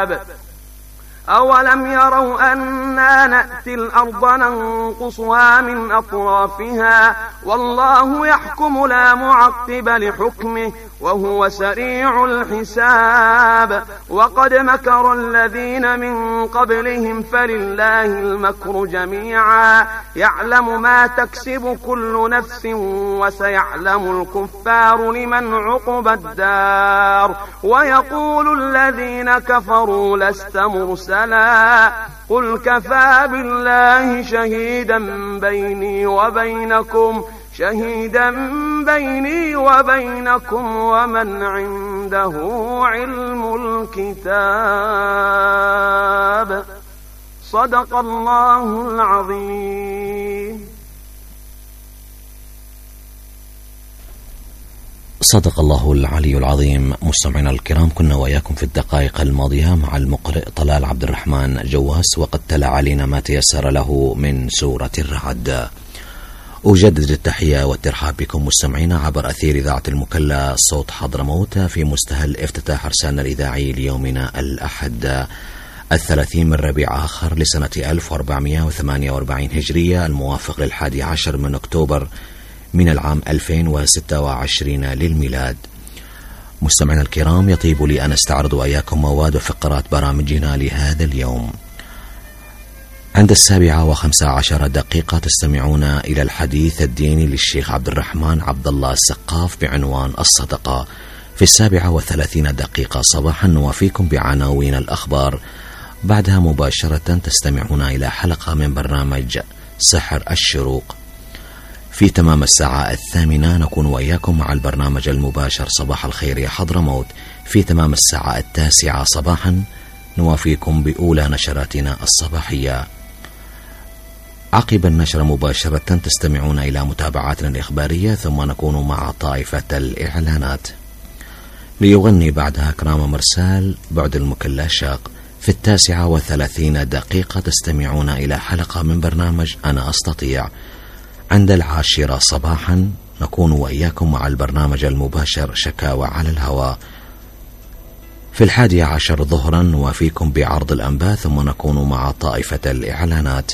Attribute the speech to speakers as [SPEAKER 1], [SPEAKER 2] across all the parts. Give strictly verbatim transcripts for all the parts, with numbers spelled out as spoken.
[SPEAKER 1] الحساب. أولم يروا أنا نأتي الأرض ننقصها من أطرافها والله يحكم لا معقب لحكمه وهو سريع الحساب. وقد مكر الذين من قبلهم فلله المكر جميعا يعلم ما تكسب كل نفس وسيعلم الكفار لمن عقبى الدار. ويقول الذين كفروا لست مرسلا قل كفى بالله شهيدا بيني وبينكم شهيدا بيني وبينكم ومن عنده علم الكتاب. صدق الله العظيم.
[SPEAKER 2] صدق الله العلي العظيم. مستمعينا الكرام، كنا وإياكم في الدقائق الماضية مع المقرئ طلال عبد الرحمن جواس، وقد تلا علينا ما تيسر له من سورة الرعد. أجدد التحية والترحاب بكم مستمعينا عبر أثير إذاعة المكلا صوت حضرموت في مستهل افتتاح رسالنا الإذاعي ليومنا الأحد الثلاثين من ربيع آخر لسنة ألف وأربعمائة وثمانية وأربعين هجرية، الموافق للحادي عشر من أكتوبر من العام ألفين وستة وعشرين للميلاد. مستمعينا الكرام، يطيب لي أن استعرض وإياكم مواد وفقرات برامجنا لهذا اليوم. عند السابعة وخمسة عشر دقيقة تستمعون إلى الحديث الديني للشيخ عبد الرحمن عبد الله السقاف بعنوان الصدقة. في السابعة وثلاثين دقيقة صباحا نوافيكم بعناوين الأخبار. بعدها مباشرة تستمعون إلى حلقة من برنامج سحر الشروق. في تمام الساعة الثامنة نكون وإياكم مع البرنامج المباشر صباح الخير يا حضرموت. في تمام الساعة التاسعة صباحا نوافيكم بأولى نشراتنا الصباحية. عقب النشر مباشرة تستمعون إلى متابعاتنا الإخبارية، ثم نكون مع طائفة الإعلانات. ليغني بعدها كرام مرسال بعد المكلا شاق. في التاسعة وثلاثين دقيقة تستمعون إلى حلقة من برنامج أنا أستطيع. عند العاشرة صباحا نكون وإياكم مع البرنامج المباشر شكاوى على الهواء. في الحادي عشر ظهرا نوافيكم بعرض الأنباء، ثم نكون مع طائفة الإعلانات.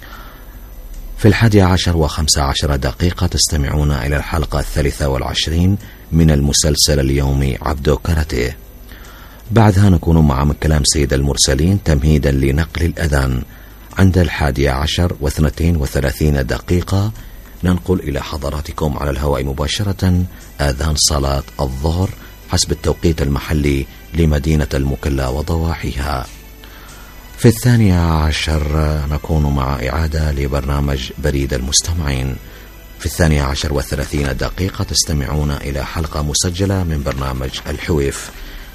[SPEAKER 2] في الحادي عشر وخمسة عشر دقيقة تستمعون إلى الحلقة الثالثة والعشرين من المسلسل اليومي عبدو كاراتيه. بعدها نكون مع من كلام سيد المرسلين تمهيدا لنقل الأذان. عند الحادي عشر واثنتين وثلاثين دقيقة ننقل إلى حضراتكم على الهواء مباشرة آذان صلاة الظهر حسب التوقيت المحلي لمدينة المكلا وضواحيها. في الثانية عشر نكون مع إعادة لبرنامج بريد المستمعين. في الثانية عشر وثلاثين دقيقة تستمعون إلى حلقة مسجلة من برنامج الحويف.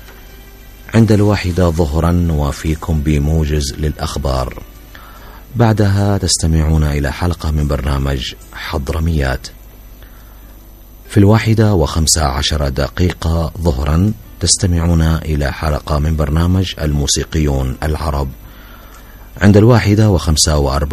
[SPEAKER 2] عند الواحدة ظهرا نوافيكم بموجز للأخبار. بعدها تستمعون إلى حلقة من برنامج حضرميات. في الواحدة وخمسة عشر دقيقة ظهرا تستمعون إلى حلقة من برنامج الموسيقيون العرب. عند الواحدة وخمسة وأربعين